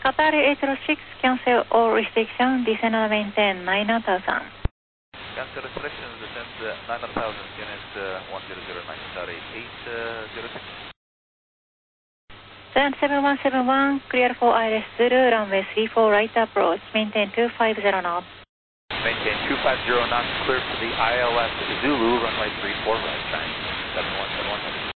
Qatar 806, cancel all restriction, descend and maintain 9000. Cancel restrictions, descend 9000, unit 1009, Qatar 806. Then 7171, clear for ILS Zulu, runway 34 right approach, maintain 250 knots. Maintain 250 knots, clear for the ILS Zulu, runway 34 right, Chinese 7171.